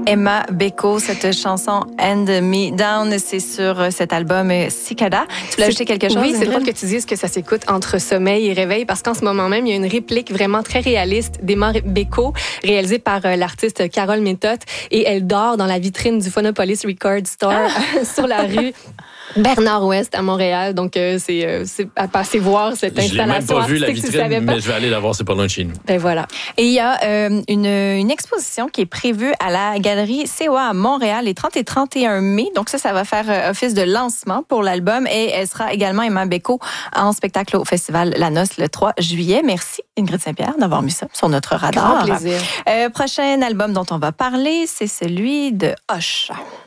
Emma Beko, cette chanson Hand Me Down, c'est sur cet album Cicada. Tu voulais ajouter quelque chose? Oui, c'est drôle que tu dises que ça s'écoute entre sommeil et réveil parce qu'en ce moment même, il y a une réplique vraiment très réaliste d'Emma Beko réalisée par l'artiste Carole Méthode et elle dort dans la vitrine du Phonopolis Record Store sur la rue Bernard-Ouest à Montréal. Donc, c'est à passer voir cette installation. Je l'ai même pas vu la vitrine, mais je vais aller la voir, c'est pas loin de chez nous. Ben voilà. Et il y a une exposition qui est prévue à la Galerie COA à Montréal les 30 et 31 mai. Donc ça va faire office de lancement pour l'album et elle sera également, Emma Beko, en spectacle au Festival La Noce le 3 juillet. Merci Ingrid Saint-Pierre d'avoir mis ça sur notre radar. Grand plaisir. Prochain album dont on va parler, c'est celui de Hoche.